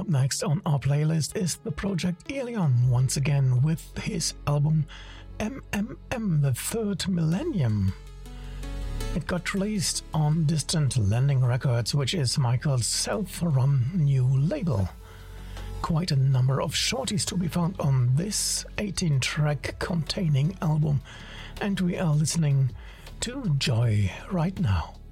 Up next on our playlist is the project Aeolian, once again with his album MMM, The Third Millennium. It got released on Distant Landing Records, which is Michael's self-run new label. Quite a number of shorties to be found on this 18-track containing album, and we are listening to Joy right now.